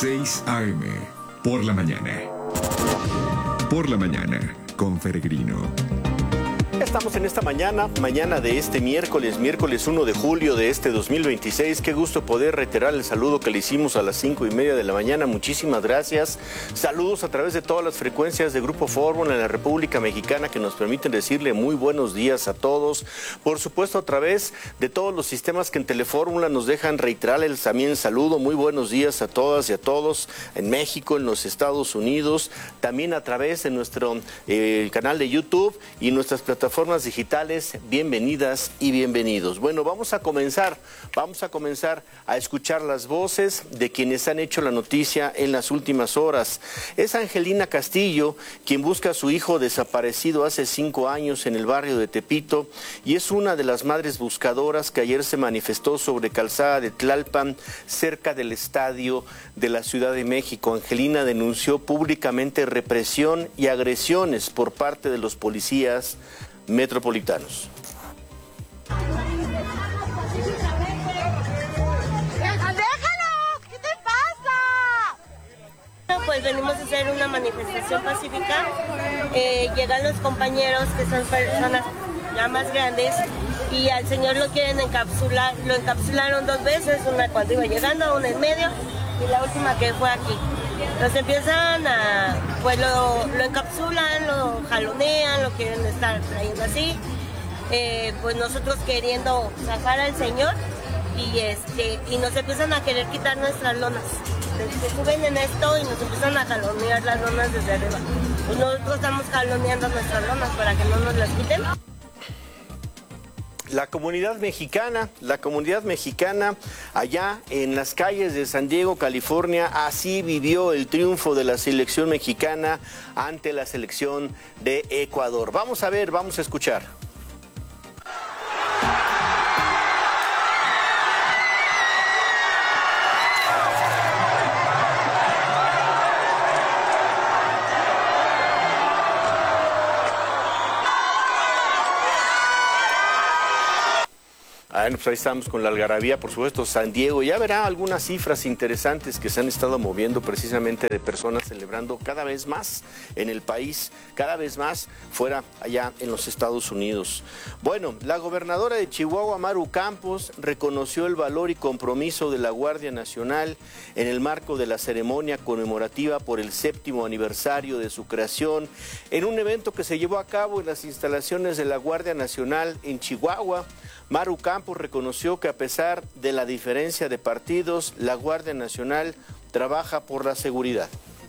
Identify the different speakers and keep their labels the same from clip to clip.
Speaker 1: 6 a.m. por la mañana. Por la mañana, con Peregrino.
Speaker 2: Estamos en esta mañana de este miércoles 1 de julio de este 2026. Qué gusto poder reiterar el saludo que le hicimos a las 5:30 de la mañana. Muchísimas gracias. Saludos a través de todas las frecuencias de Grupo Fórmula en la República Mexicana que nos permiten decirle muy buenos días a todos. Por supuesto, a través de todos los sistemas que en Telefórmula nos dejan reiterarles también saludo. Muy buenos días a todas y a todos en México, en los Estados Unidos. También a través de nuestro canal de YouTube y nuestras plataformas digitales. Bienvenidas y bienvenidos. Bueno, vamos a comenzar a escuchar las voces de quienes han hecho la noticia en las últimas horas. Es Angelina Castillo, quien busca a su hijo desaparecido hace 5 años en el barrio de Tepito, y es una de las madres buscadoras que ayer se manifestó sobre Calzada de Tlalpan, cerca del estadio de la Ciudad de México. Angelina denunció públicamente represión y agresiones por parte de los policías metropolitanos.
Speaker 3: Pues venimos a hacer una manifestación pacífica. Llegan los compañeros que son personas ya más grandes y al señor lo quieren encapsular. Lo encapsularon 2 veces, una cuando iba llegando, una en medio y la última que fue aquí. Entonces empiezan pues lo encapsulan, lo jalonean, lo quieren estar trayendo así. Pues nosotros queriendo sacar al señor y nos empiezan a querer quitar nuestras lonas. Se suben en esto y nos empiezan a jalonear las lonas desde arriba. Pues nosotros estamos jaloneando nuestras lonas para que no nos las quiten.
Speaker 2: La comunidad mexicana allá en las calles de San Diego, California, así vivió el triunfo de la selección mexicana ante la selección de Ecuador. Vamos a escuchar. Bueno, pues ahí estamos con la algarabía, por supuesto, San Diego. Ya verá algunas cifras interesantes que se han estado moviendo precisamente de personas celebrando cada vez más en el país, cada vez más fuera allá en los Estados Unidos. Bueno, la gobernadora de Chihuahua, Maru Campos, reconoció el valor y compromiso de la Guardia Nacional en el marco de la ceremonia conmemorativa por el 7º aniversario de su creación, en un evento que se llevó a cabo en las instalaciones de la Guardia Nacional en Chihuahua. Maru Campos reconoció que a pesar de la diferencia de partidos, la Guardia Nacional trabaja por la seguridad.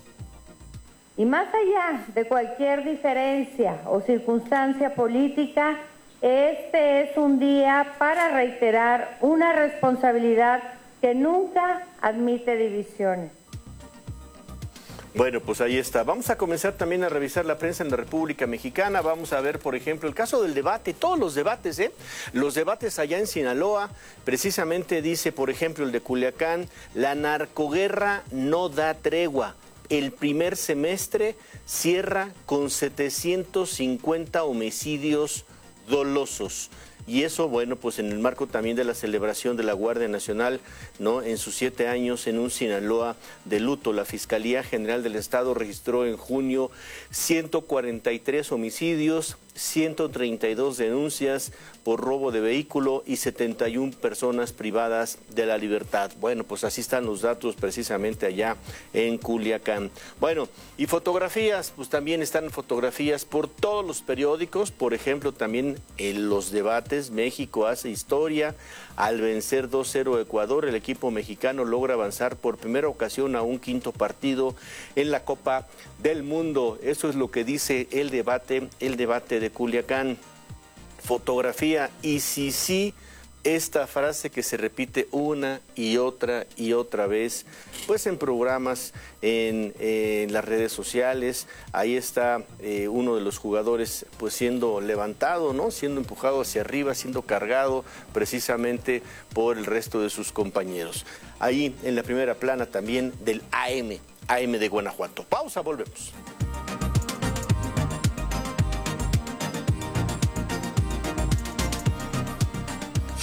Speaker 4: Y más allá de cualquier diferencia o circunstancia política, este es un día para reiterar una responsabilidad que nunca admite divisiones.
Speaker 2: Bueno, pues ahí está. Vamos a comenzar también a revisar la prensa en la República Mexicana. Vamos a ver, por ejemplo, el caso del debate, todos los debates, Los debates allá en Sinaloa, precisamente dice, por ejemplo, el de Culiacán, la narcoguerra no da tregua. El primer semestre cierra con 750 homicidios dolosos. Y eso, bueno, pues en el marco también de la celebración de la Guardia Nacional, ¿no? En sus 7 años en un Sinaloa de luto. La Fiscalía General del Estado registró en junio 143 homicidios, 132 denuncias por robo de vehículo y 71 personas privadas de la libertad. Bueno, pues así están los datos precisamente allá en Culiacán. Bueno, y fotografías, pues también están fotografías por todos los periódicos, por ejemplo, también en los debates. México hace historia al vencer 2-0 a Ecuador. El equipo mexicano logra avanzar por primera ocasión a un 5º partido en la Copa del Mundo. Eso es lo que dice el debate de Culiacán. Fotografía, y sí, esta frase que se repite una y otra vez, pues en programas, en las redes sociales. Ahí está uno de los jugadores pues siendo levantado, ¿no? Siendo empujado hacia arriba, siendo cargado precisamente por el resto de sus compañeros. Ahí en la primera plana también del AM de Guanajuato. Pausa, volvemos.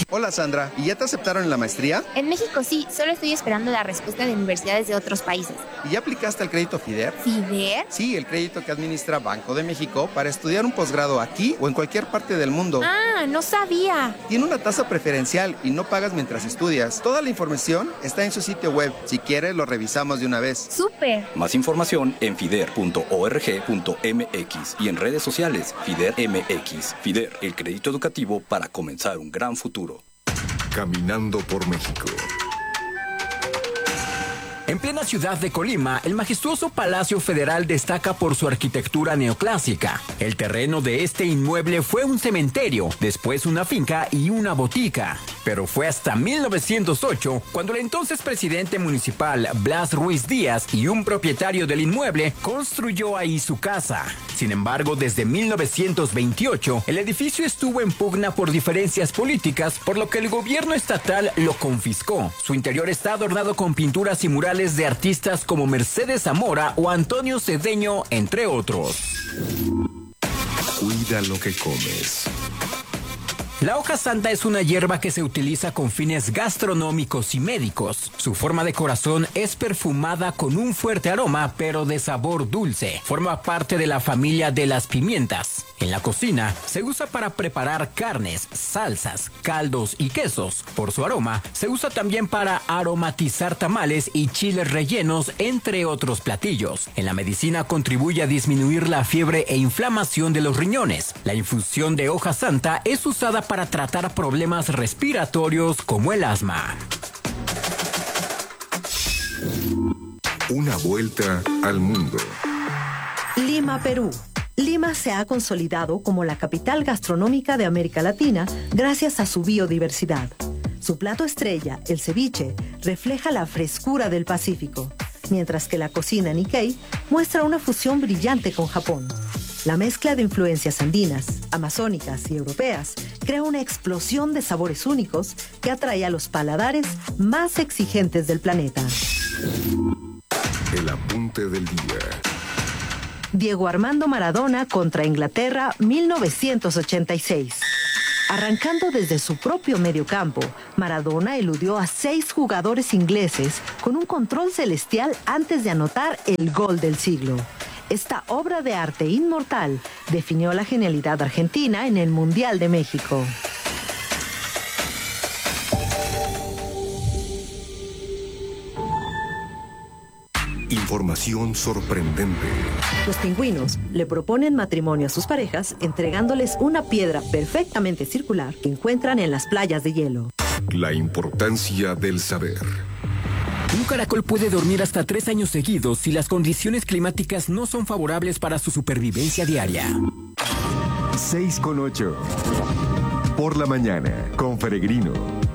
Speaker 5: Hola Sandra, ¿y ya te aceptaron en la maestría?
Speaker 6: En México sí, solo estoy esperando la respuesta de universidades de otros países.
Speaker 5: ¿Y ya aplicaste al crédito FIDER?
Speaker 6: ¿FIDER?
Speaker 5: Sí, el crédito que administra Banco de México para estudiar un posgrado aquí o en cualquier parte del mundo.
Speaker 6: Ah, no sabía.
Speaker 5: Tiene una tasa preferencial y no pagas mientras estudias. Toda la información está en su sitio web. Si quieres, lo revisamos de una vez.
Speaker 6: ¡Súper!
Speaker 7: Más información en fider.org.mx y en redes sociales FIDER MX. FIDER, el crédito educativo para comenzar un gran futuro.
Speaker 1: Caminando por México.
Speaker 8: En plena ciudad de Colima, el majestuoso Palacio Federal destaca por su arquitectura neoclásica. El terreno de este inmueble fue un cementerio, después una finca y una botica. Pero fue hasta 1908 cuando el entonces presidente municipal Blas Ruiz Díaz y un propietario del inmueble construyó ahí su casa. Sin embargo, desde 1928, el edificio estuvo en pugna por diferencias políticas, por lo que el gobierno estatal lo confiscó. Su interior está adornado con pinturas y murales de artistas como Mercedes Zamora o Antonio Cedeño, entre otros.
Speaker 1: Cuida lo que comes.
Speaker 8: La hoja santa es una hierba que se utiliza con fines gastronómicos y médicos. Su forma de corazón es perfumada con un fuerte aroma, pero de sabor dulce. Forma parte de la familia de las pimientas. En la cocina se usa para preparar carnes, salsas, caldos y quesos. Por su aroma, se usa también para aromatizar tamales y chiles rellenos, entre otros platillos. En la medicina contribuye a disminuir la fiebre e inflamación de los riñones. La infusión de hoja santa es usada para tratar problemas respiratorios como el asma.
Speaker 1: Una vuelta al mundo.
Speaker 9: Lima, Perú. Lima se ha consolidado como la capital gastronómica de América Latina gracias a su biodiversidad. Su plato estrella, el ceviche, refleja la frescura del Pacífico, mientras que la cocina Nikkei muestra una fusión brillante con Japón. La mezcla de influencias andinas, amazónicas y europeas crea una explosión de sabores únicos que atrae a los paladares más exigentes del planeta.
Speaker 1: El apunte del día.
Speaker 9: Diego Armando Maradona contra Inglaterra, 1986. Arrancando desde su propio mediocampo, Maradona eludió a 6 jugadores ingleses con un control celestial antes de anotar el gol del siglo. Esta obra de arte inmortal definió la genialidad argentina en el Mundial de México.
Speaker 1: Información sorprendente.
Speaker 9: Los pingüinos le proponen matrimonio a sus parejas entregándoles una piedra perfectamente circular que encuentran en las playas de hielo.
Speaker 1: La importancia del saber.
Speaker 8: Un caracol puede dormir hasta 3 años seguidos si las condiciones climáticas no son favorables para su supervivencia diaria.
Speaker 1: 6:8. Por la mañana, con Peregrino.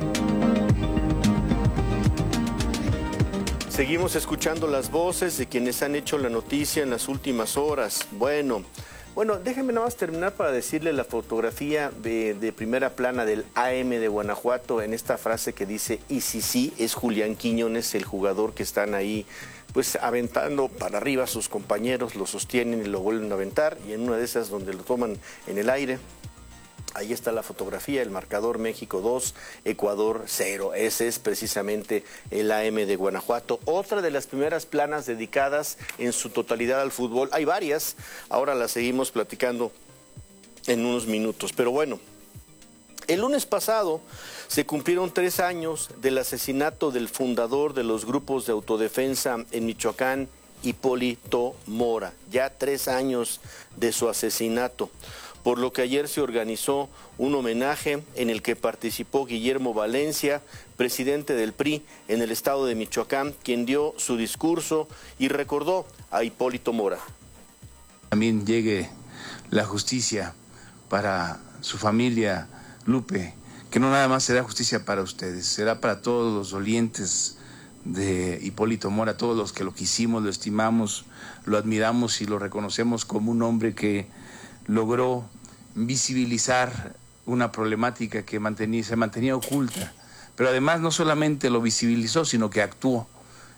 Speaker 2: Seguimos escuchando las voces de quienes han hecho la noticia en las últimas horas. Bueno, déjenme nada más terminar para decirle la fotografía de primera plana del AM de Guanajuato en esta frase que dice, y sí, es Julián Quiñones, el jugador que están ahí pues aventando para arriba a sus compañeros, lo sostienen y lo vuelven a aventar, y en una de esas donde lo toman en el aire, ahí está la fotografía, el marcador México 2, Ecuador 0. Ese es precisamente el AM de Guanajuato. Otra de las primeras planas dedicadas en su totalidad al fútbol. Hay varias, ahora las seguimos platicando en unos minutos. Pero bueno, el lunes pasado se cumplieron 3 años del asesinato del fundador de los grupos de autodefensa en Michoacán, Hipólito Mora. Ya 3 años de su asesinato, por lo que ayer se organizó un homenaje en el que participó Guillermo Valencia, presidente del PRI en el estado de Michoacán, quien dio su discurso y recordó a Hipólito Mora.
Speaker 10: También llegue la justicia para su familia, Lupe, que no nada más será justicia para ustedes, será para todos los dolientes de Hipólito Mora, todos los que lo quisimos, lo estimamos, lo admiramos y lo reconocemos como un hombre que logró visibilizar una problemática que se mantenía oculta, pero además no solamente lo visibilizó, sino que actuó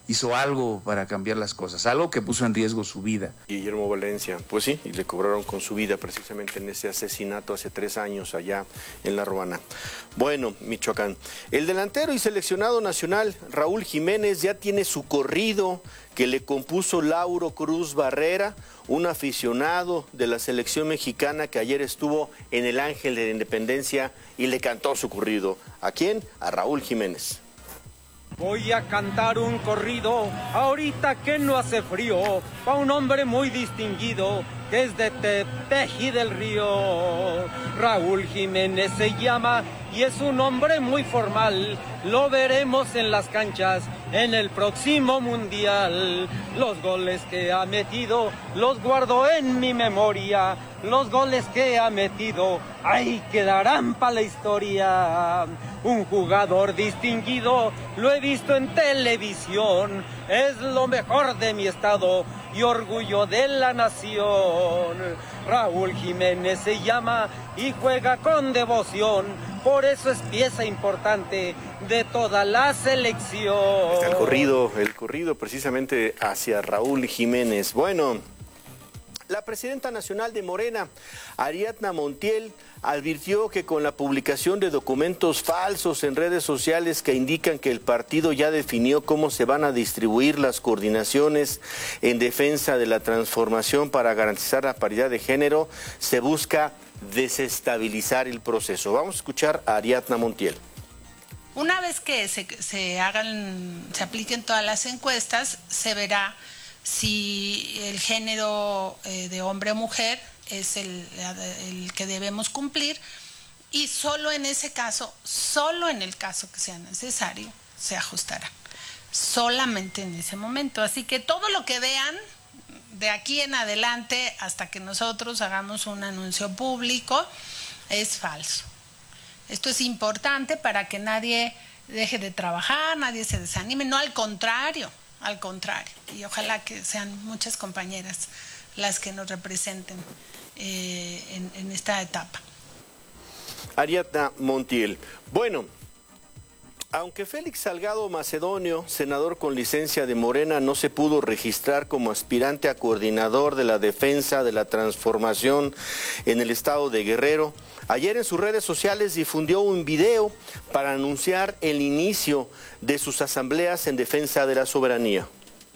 Speaker 10: hizo algo para cambiar las cosas, algo que puso en riesgo su vida.
Speaker 2: Guillermo Valencia, pues sí, y le cobraron con su vida precisamente en ese asesinato hace 3 años allá en La Ruana. Bueno, Michoacán. El delantero y seleccionado nacional Raúl Jiménez ya tiene su corrido que le compuso Lauro Cruz Barrera, un aficionado de la selección mexicana que ayer estuvo en el Ángel de la Independencia y le cantó su corrido. ¿A quién? A Raúl Jiménez.
Speaker 11: Voy a cantar un corrido, ahorita que no hace frío, pa' un hombre muy distinguido, que es de Tepeji del Río. Raúl Jiménez se llama y es un hombre muy formal, lo veremos en las canchas en el próximo mundial. Los goles que ha metido los guardo en mi memoria, los goles que ha metido ahí quedarán para la historia. Un jugador distinguido, lo he visto en televisión, es lo mejor de mi estado y orgullo de la nación. Raúl Jiménez se llama y juega con devoción, por eso es pieza importante de toda la selección.
Speaker 2: Está el corrido precisamente hacia Raúl Jiménez. Bueno, la presidenta nacional de Morena, Ariadna Montiel, advirtió que con la publicación de documentos falsos en redes sociales que indican que el partido ya definió cómo se van a distribuir las coordinaciones en defensa de la transformación para garantizar la paridad de género, se busca desestabilizar el proceso. Vamos a escuchar a Ariadna Montiel.
Speaker 12: Una vez que se apliquen todas las encuestas, se verá si el género de hombre o mujer es el que debemos cumplir, y solo en ese caso, solo en el caso que sea necesario, se ajustará. Solamente en ese momento. Así que todo lo que vean de aquí en adelante hasta que nosotros hagamos un anuncio público es falso. Esto es importante para que nadie deje de trabajar, nadie se desanime, no, al contrario, y ojalá que sean muchas compañeras las que nos representen en esta etapa.
Speaker 2: Ariadna Montiel. Bueno, aunque Félix Salgado Macedonio, senador con licencia de Morena, no se pudo registrar como aspirante a coordinador de la defensa de la transformación en el estado de Guerrero, ayer en sus redes sociales difundió un video para anunciar el inicio de sus asambleas en defensa de la soberanía.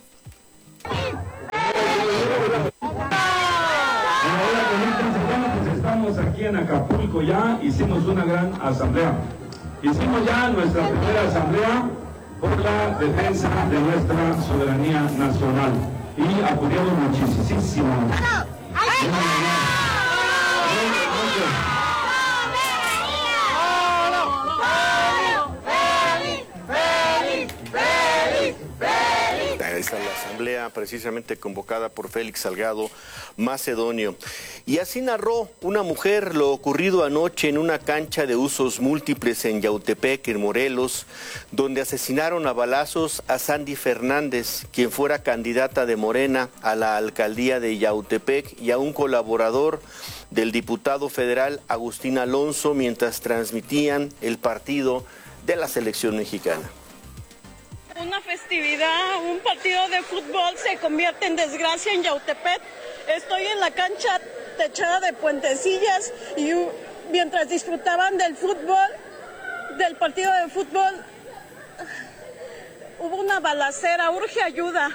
Speaker 13: Estamos aquí en Acapulco, ya hicimos una gran asamblea. Hicimos ya nuestra primera asamblea por la defensa de nuestra soberanía nacional y apoyamos muchísimo.
Speaker 2: Esta es la asamblea precisamente convocada por Félix Salgado Macedonio. Y así narró una mujer lo ocurrido anoche en una cancha de usos múltiples en Yautepec, en Morelos, donde asesinaron a balazos a Sandy Fernández, quien fuera candidata de Morena a la alcaldía de Yautepec, y a un colaborador del diputado federal Agustín Alonso mientras transmitían el partido de la selección mexicana.
Speaker 14: Una festividad, un partido de fútbol se convierte en desgracia en Yautepec. Estoy en la cancha techada de Puentecillas y mientras disfrutaban del fútbol, del partido de fútbol, hubo una balacera, urge ayuda.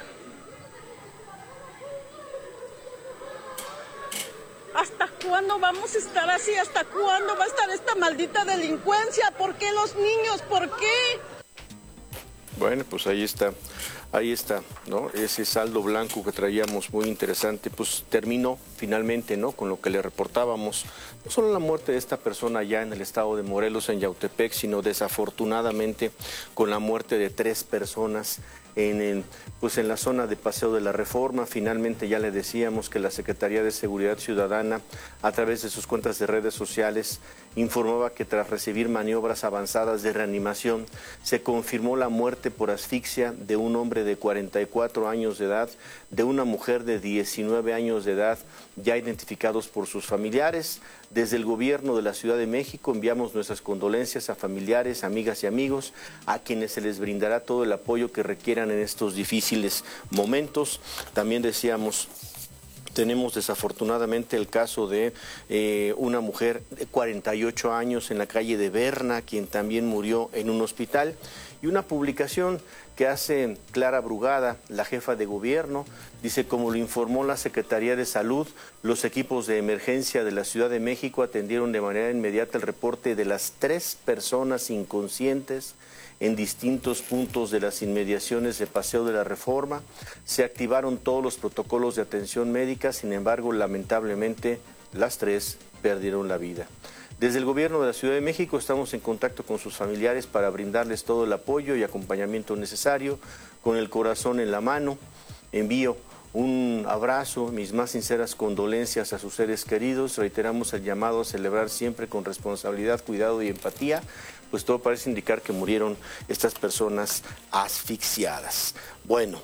Speaker 14: ¿Hasta cuándo vamos a estar así? ¿Hasta cuándo va a estar esta maldita delincuencia? ¿Por qué los niños? ¿Por qué?
Speaker 2: Bueno, pues ahí está, ¿no? Ese saldo blanco que traíamos muy interesante, pues terminó finalmente, ¿no? Con lo que le reportábamos, no solo la muerte de esta persona allá en el estado de Morelos, en Yautepec, sino desafortunadamente con la muerte de 3 personas en la zona de Paseo de la Reforma. Finalmente ya le decíamos que la Secretaría de Seguridad Ciudadana, a través de sus cuentas de redes sociales, informaba que tras recibir maniobras avanzadas de reanimación, se confirmó la muerte por asfixia de un hombre de 44 años de edad, de una mujer de 19 años de edad, ya identificados por sus familiares. Desde el gobierno de la Ciudad de México enviamos nuestras condolencias a familiares, amigas y amigos, a quienes se les brindará todo el apoyo que requieran acompañan en estos difíciles momentos. También decíamos, tenemos desafortunadamente el caso de una mujer de 48 años en la calle de Berna, quien también murió en un hospital, y una publicación que hace Clara Brugada, la jefa de gobierno, dice: como lo informó la Secretaría de Salud, los equipos de emergencia de la Ciudad de México atendieron de manera inmediata el reporte de las 3 personas inconscientes en distintos puntos de las inmediaciones de Paseo de la Reforma. Se activaron todos los protocolos de atención médica, sin embargo, lamentablemente, las 3 perdieron la vida. Desde el gobierno de la Ciudad de México estamos en contacto con sus familiares para brindarles todo el apoyo y acompañamiento necesario. Con el corazón en la mano, envío un abrazo, mis más sinceras condolencias a sus seres queridos. Reiteramos el llamado a celebrar siempre con responsabilidad, cuidado y empatía, pues todo parece indicar que murieron estas personas asfixiadas. Bueno,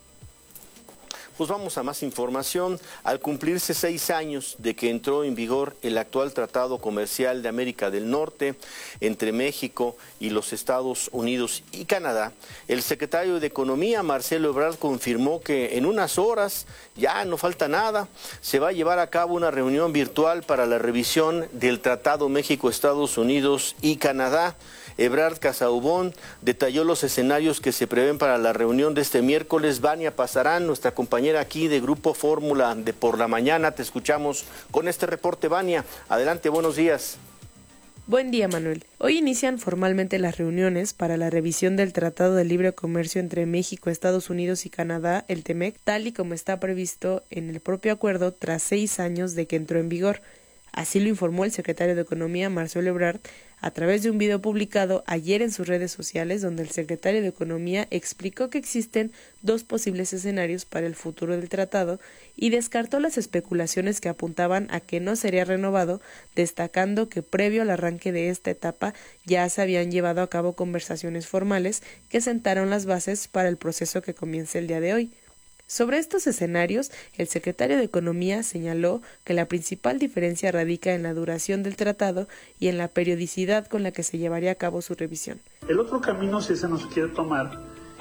Speaker 2: pues vamos a más información. Al cumplirse 6 años de que entró en vigor el actual Tratado Comercial de América del Norte entre México y los Estados Unidos y Canadá, el secretario de Economía, Marcelo Ebrard, confirmó que en unas horas, ya no falta nada, se va a llevar a cabo una reunión virtual para la revisión del Tratado México-Estados Unidos y Canadá. Ebrard Casaubon detalló los escenarios que se prevén para la reunión de este miércoles. Vania Pasarán, nuestra compañera aquí de Grupo Fórmula de Por la Mañana, te escuchamos con este reporte. Vania, adelante, buenos días.
Speaker 15: Buen día, Manuel. Hoy inician formalmente las reuniones para la revisión del Tratado de Libre Comercio entre México, Estados Unidos y Canadá, el TEMEC, tal y como está previsto en el propio acuerdo tras 6 años de que entró en vigor. Así lo informó el secretario de Economía, Marcelo Ebrard, a través de un video publicado ayer en sus redes sociales, donde el secretario de Economía explicó que existen 2 posibles escenarios para el futuro del tratado y descartó las especulaciones que apuntaban a que no sería renovado, destacando que previo al arranque de esta etapa ya se habían llevado a cabo conversaciones formales que sentaron las bases para el proceso que comienza el día de hoy. Sobre estos escenarios, el secretario de Economía señaló que la principal diferencia radica en la duración del tratado y en la periodicidad con la que se llevaría a cabo su revisión.
Speaker 16: El otro camino, si ese no se quiere tomar,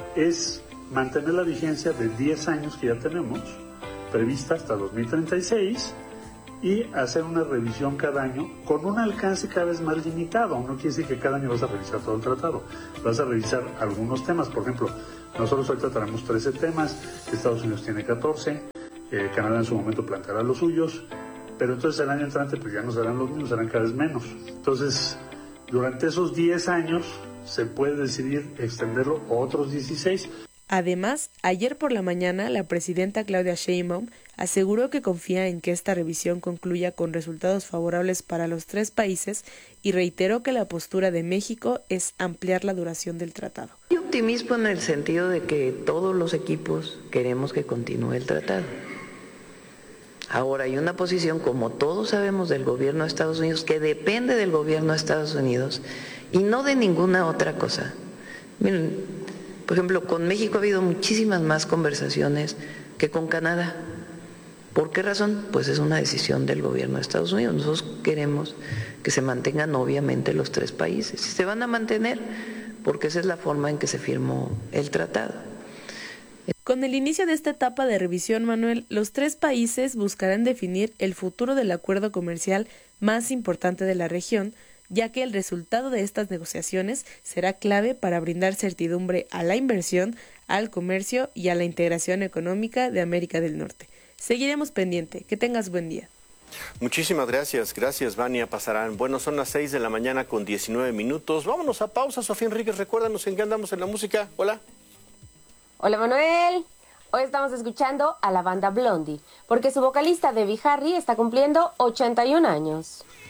Speaker 16: es mantener la vigencia de 10 años que ya tenemos, prevista hasta 2036, y hacer una revisión cada año con un alcance cada vez más limitado. No quiere decir que cada año vas a revisar todo el tratado, vas a revisar algunos temas. Por ejemplo, nosotros ahorita tenemos 13 temas, Estados Unidos tiene 14, Canadá en su momento planteará los suyos, pero entonces el año entrante pues ya no serán los mismos, serán cada vez menos. Entonces, durante esos 10 años se puede decidir extenderlo a otros 16.
Speaker 15: Además, ayer por la mañana, la presidenta Claudia Sheinbaum aseguró que confía en que esta revisión concluya con resultados favorables para los 3 países y reiteró que la postura de México es ampliar la duración del tratado.
Speaker 17: Hay optimismo en el sentido de que todos los equipos queremos que continúe el tratado. Ahora, hay una posición, como todos sabemos, del gobierno de Estados Unidos, que depende del gobierno de Estados Unidos y no de ninguna otra cosa. Miren, por ejemplo, con México ha habido muchísimas más conversaciones que con Canadá. ¿Por qué razón? Pues es una decisión del gobierno de Estados Unidos. Nosotros queremos que se mantengan obviamente los 3 países. Y se van a mantener porque esa es la forma en que se firmó el tratado.
Speaker 15: Con el inicio de esta etapa de revisión, Manuel, los 3 países buscarán definir el futuro del acuerdo comercial más importante de la región, ya que el resultado de estas negociaciones será clave para brindar certidumbre a la inversión, al comercio y a la integración económica de América del Norte. Seguiremos pendiente. Que tengas buen día.
Speaker 2: Muchísimas gracias. Gracias, Vania Pasarán. Bueno, son las 6 de la mañana con 19 minutos. Vámonos a pausa. Sofía Enríquez, recuérdanos en qué andamos en la música. Hola.
Speaker 18: Hola, Manuel. Hoy estamos escuchando a la banda Blondie, porque su vocalista Debbie Harry está cumpliendo 81 años.